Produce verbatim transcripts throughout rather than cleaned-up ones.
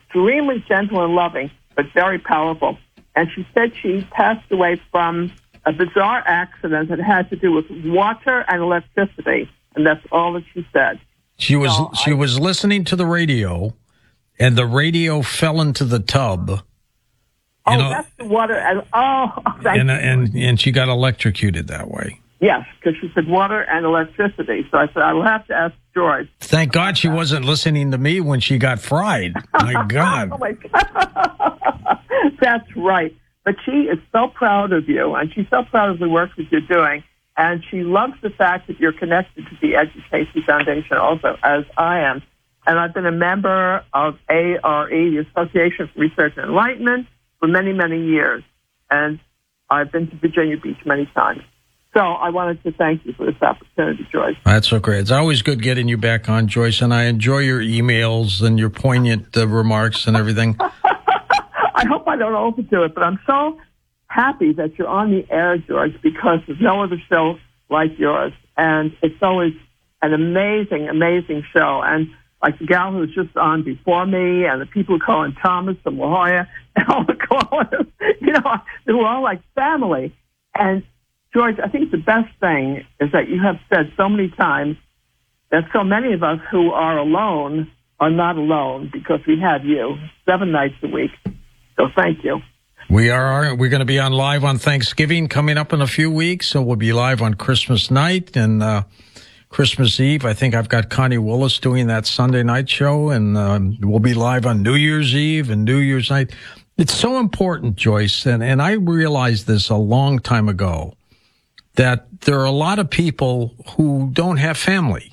extremely gentle and loving, but very powerful. And she said she passed away from a bizarre accident that had to do with water and electricity, and that's all that she said. She was so she I, was listening to the radio, and the radio fell into the tub. Oh, know, that's the water. And, oh, thank and, you. and and she got electrocuted that way. Yes, because she said water and electricity. So I said, I will have to ask George. Thank God she wasn't listening to me when she got fried. My God. Oh, my God. That's right. But she is so proud of you, and she's so proud of the work that you're doing. And she loves the fact that you're connected to the Education Foundation also, as I am. And I've been a member of A R E, the Association for Research and Enlightenment, for many, many years. And I've been to Virginia Beach many times. So I wanted to thank you for this opportunity, Joyce. That's so great. It's always good getting you back on, Joyce, and I enjoy your emails and your poignant uh, remarks and everything. I hope I don't overdo it, but I'm so happy that you're on the air, George, because there's no other show like yours. And it's always an amazing, amazing show. And like the gal who was just on before me and the people who call in Thomas from La Jolla and all the callers, you know, they were all like family. And George, I think the best thing is that you have said so many times that so many of us who are alone are not alone because we have you seven nights a week. So thank you. We are. We're going to be on live on Thanksgiving coming up in a few weeks. So we'll be live on Christmas night and uh, Christmas Eve. I think I've got Connie Willis doing that Sunday night show, and um, we'll be live on New Year's Eve and New Year's night. It's so important, Joyce, and, and I realized this a long time ago, that there are a lot of people who don't have family,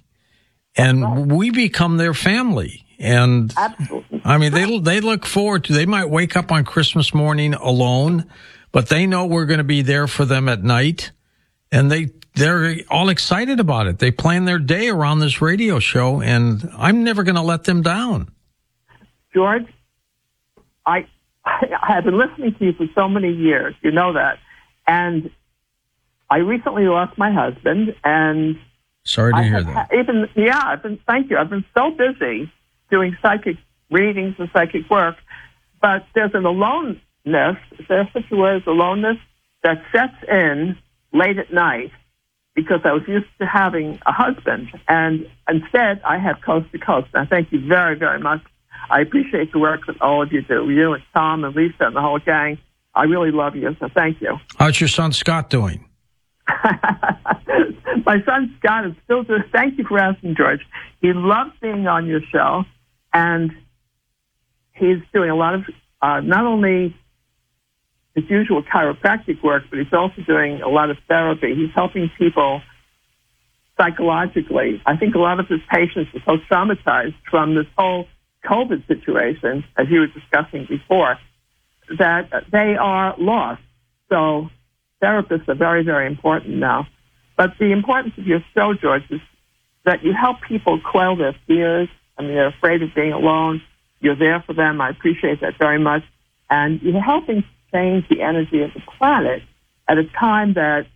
and we become their family. And Absolutely. I mean, they they look forward to, they might wake up on Christmas morning alone, but they know we're going to be there for them at night, and they, they're all excited about it. They plan their day around this radio show, and I'm never going to let them down. George, I, I have been listening to you for so many years. You know that. And I recently lost my husband, and sorry to I hear have, that. Even yeah, I've been thank you. I've been so busy doing psychic readings and psychic work, but there's an aloneness. Is there such a word as aloneness that sets in late at night because I was used to having a husband, and instead I have coast to coast. And I thank you very, very much. I appreciate the work that all of you do. You and Tom and Lisa and the whole gang. I really love you, so thank you. How's your son Scott doing? My son Scott is still doing. Thank you for asking, George. He loves being on your show, and he's doing a lot of uh, not only his usual chiropractic work, but he's also doing a lot of therapy. He's helping people psychologically. I think a lot of his patients are so traumatized from this whole COVID situation, as you were discussing before, that they are lost. So therapists are very, very important now. But the importance of your show, George, is that you help people quell their fears. I mean, they're afraid of being alone. You're there for them. I appreciate that very much. And you're helping change the energy of the planet at a time that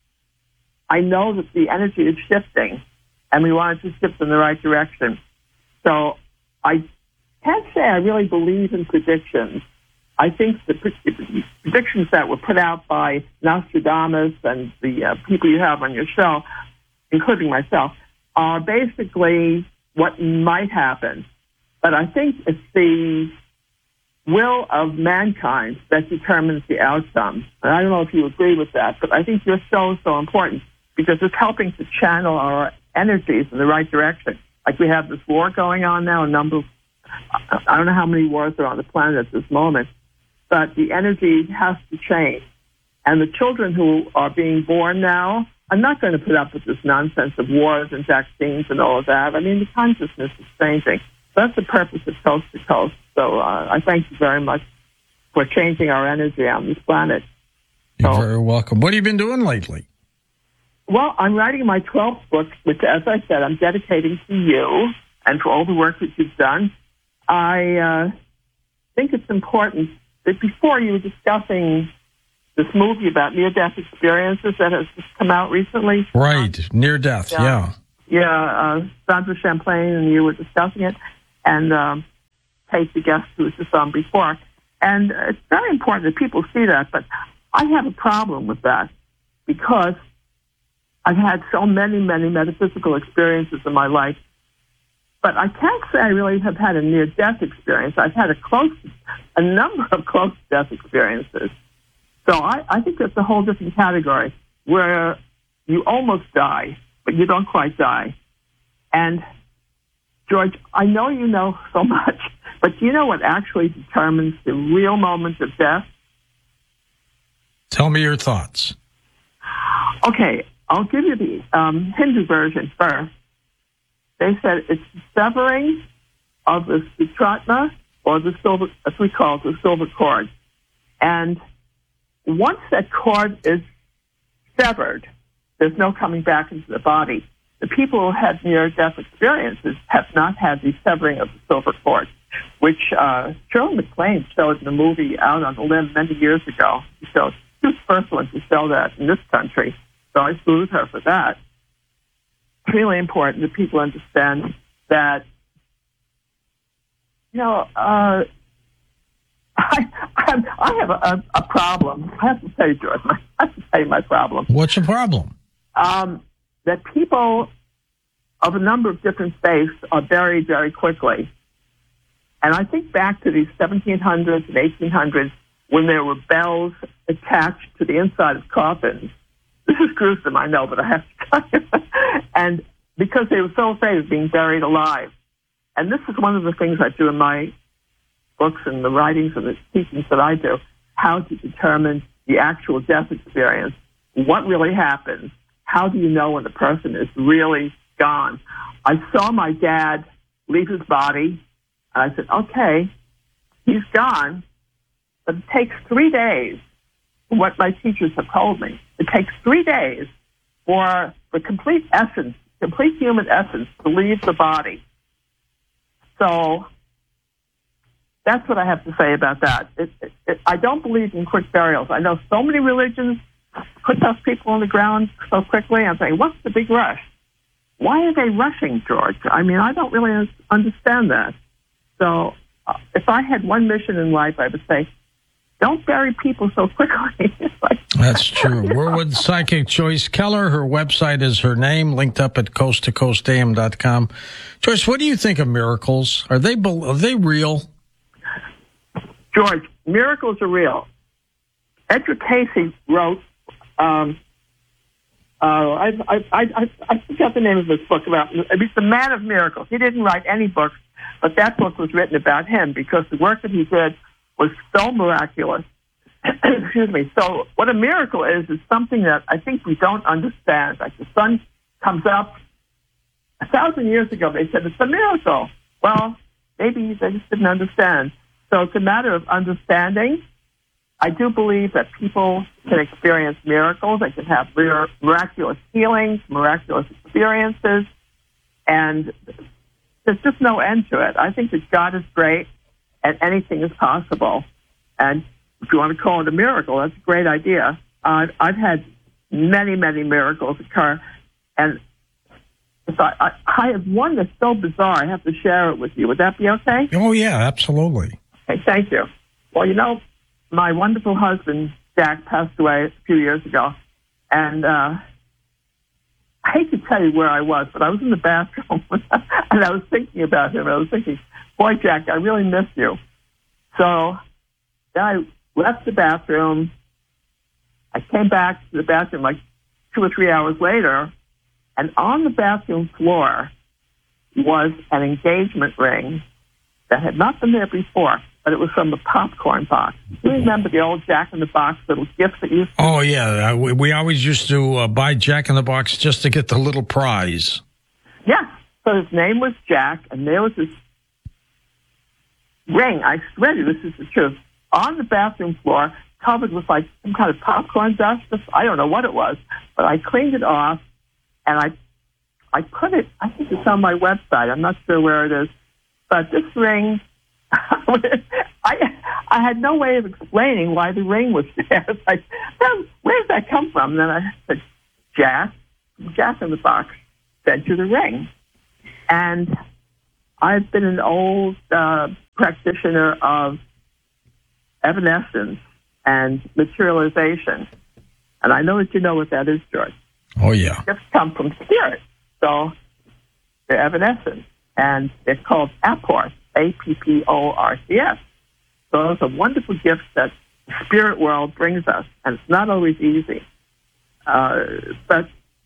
I know that the energy is shifting, and we want it to shift in the right direction. So I can't say I really believe in predictions. I think the predictions that were put out by Nostradamus and the uh, people you have on your show, including myself, are basically what might happen. But I think it's the will of mankind that determines the outcome. And I don't know if you agree with that, but I think your show is so important because it's helping to channel our energies in the right direction. Like we have this war going on now, a number of, I don't know how many wars are on the planet at this moment, but the energy has to change. And the children who are being born now are not going to put up with this nonsense of wars and vaccines and all of that. I mean, the consciousness is changing. So that's the purpose of Coast to Coast. So uh, I thank you very much for changing our energy on this planet. You're so, very welcome. What have you been doing lately? Well, I'm writing my twelfth book, which, as I said, I'm dedicating to you and for all the work that you've done. I uh, think it's important that before you were discussing this movie about near-death experiences that has just come out recently. Right, near-death, yeah. Yeah, yeah uh, Sandra Champlain and you were discussing it. And um, take the guest who was just on before. And it's very important that people see that, but I have a problem with that because I've had so many, many metaphysical experiences in my life, but I can't say I really have had a near-death experience. I've had a close, a number of close death experiences. So I, I think that's a whole different category where you almost die, but you don't quite die. And George, I know you know so much, but do you know what actually determines the real moment of death? Tell me your thoughts. Okay, I'll give you the um, Hindu version first. They said it's the severing of the sutratma, or the silver, as we call it, the silver cord. And once that cord is severed, there's no coming back into the body. The people who had near-death experiences have not had the severing of the silver cord, which uh, Shirley MacLaine showed in the movie Out on a Limb many years ago. She showed, she was the first one to show that in this country, so I salute her for that. It's really important that people understand that, you know, uh, I, I, I have a, a problem. I have to tell you, George, I have to tell you my problem. What's your problem? Um, that people of a number of different faiths are buried very quickly. And I think back to the seventeen hundreds and eighteen hundreds when there were bells attached to the inside of coffins. This is gruesome, I know, but I have to tell you. And because they were so afraid of being buried alive. And this is one of the things I do in my books and the writings and the teachings that I do, how to determine the actual death experience. What really happens? How do you know when the person is really gone? I saw my dad leave his body, and I said, okay, he's gone, but it takes three days, what my teachers have told me. It takes three days for the complete essence, complete human essence to leave the body. So that's what I have to say about that. It, it, it, I don't believe in quick burials. I know so many religions put those people on the ground so quickly. I'm saying, what's the big rush? Why are they rushing, George? I mean, I don't really understand that. So uh, if I had one mission in life, I would say, don't bury people so quickly. Like, that's true. We're with psychic Joyce Keller. Her website is her name, linked up at coast to coast a m dot com. Joyce, what do you think of miracles? Are they are they real? George, miracles are real. Edgar Cayce wrote, um, uh, I, I, I, I forgot the name of this book about, it's The Man of Miracles. He didn't write any books, but that book was written about him because the work that he did was so miraculous. Excuse me. So what a miracle is, is something that I think we don't understand. Like the sun comes up. A thousand years ago, they said it's a miracle. Well, maybe they just didn't understand. So it's a matter of understanding. I do believe that people can experience miracles. They can have miraculous healings, miraculous experiences, and there's just no end to it. I think that God is great and anything is possible. And if you want to call it a miracle, that's a great idea. Uh, I've had many, many miracles occur, and if I, I, I have one that's so bizarre, I have to share it with you. Would that be okay? Oh, yeah, absolutely. Okay, thank you. Well, you know, my wonderful husband, Jack, passed away a few years ago, and uh, I hate to tell you where I was, but I was in the bathroom, and I was thinking about him. I was thinking, boy, Jack, I really miss you. So then I left the bathroom. I came back to the bathroom like two or three hours later, and on the bathroom floor was an engagement ring that had not been there before, but it was from the popcorn box. Do you remember the old Jack in the Box little gifts that used to? Oh, yeah. We, we always used to uh, buy Jack in the Box just to get the little prize. Yeah. So his name was Jack, and there was this ring. I swear to you, this is the truth. On the bathroom floor, covered with like some kind of popcorn dust. I don't know what it was, but I cleaned it off, and I I put it, I think it's on my website. I'm not sure where it is. But this ring, I I had no way of explaining why the ring was there. It's like, where did that come from? And then I said, Jack, Jack in the Box sent you the ring. And I've been an old uh, practitioner of evanescence and materialization. And I know that you know what that is, George. Oh, yeah. Gifts come from spirit. So they're evanescent. And they're called apports, A P P O R C S. So those are wonderful gifts that the spirit world brings us. And it's not always easy. Uh, but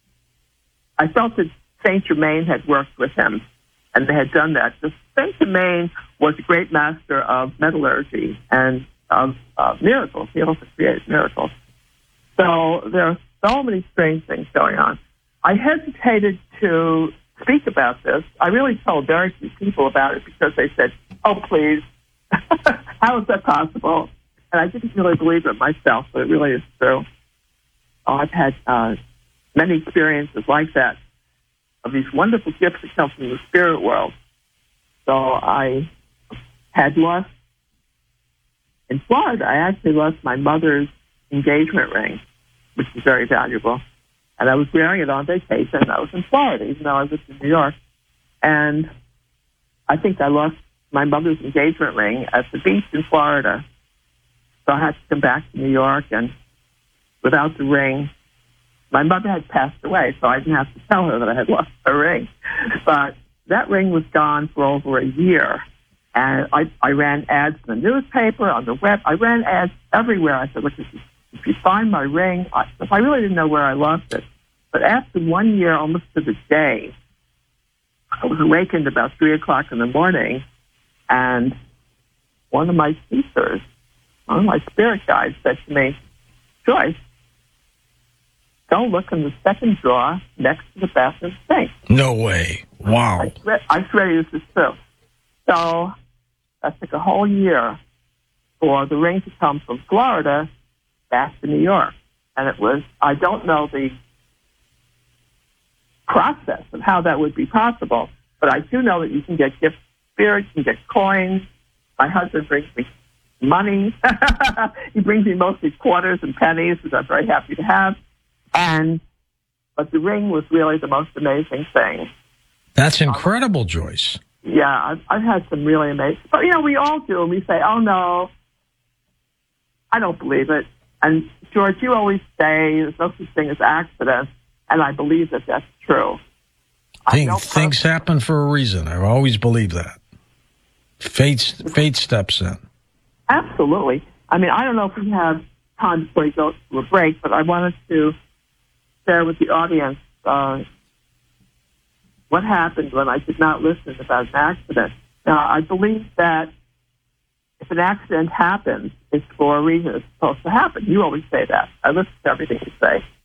I felt that Saint Germain had worked with him, and they had done that. The Saint Germain was a great master of metallurgy and of uh, miracles. He also created miracles. So there are so many strange things going on. I hesitated to speak about this. I really told very few people about it because they said, oh, please, how is that possible? And I didn't really believe it myself, but it really is true. Oh, I've had uh, many experiences like that, of these wonderful gifts that come from the spirit world. So I had lost, in Florida, I actually lost my mother's engagement ring, which is very valuable. And I was wearing it on vacation. I was in Florida, even though I was in New York. And I think I lost my mother's engagement ring at the beach in Florida. So I had to come back to New York, and without the ring, my mother had passed away, so I didn't have to tell her that I had lost her ring. But that ring was gone for over a year. And I, I ran ads in the newspaper, on the web. I ran ads everywhere. I said, look, if you, if you find my ring, I, I really didn't know where I lost it. But after one year, almost to the day, I was awakened about three o'clock in the morning, and one of my teachers, one of my spirit guides, said to me, Joyce, go look in the second drawer next to the bathroom sink. No way. Wow. I swear, I swear this is true. So that took a whole year for the ring to come from Florida back to New York. And it was, I don't know the process of how that would be possible, but I do know that you can get gift spirits, you can get coins. My husband brings me money. He brings me mostly quarters and pennies, which I'm very happy to have. And, but the ring was really the most amazing thing. That's incredible, Joyce. Yeah, I've, I've had some really amazing, but you know, we all do, and we say, oh no, I don't believe it. And George, you always say there's no such thing as accidents, and I believe that that's true. Think, things happen for a reason. I've always believed that. Fate, fate steps in. Absolutely. I mean, I don't know if we have time before we go to a break, but I wanted to share with the audience uh, what happened when I did not listen about an accident. Now, I believe that if an accident happens, it's for a reason it's supposed to happen. You always say that. I listen to everything you say.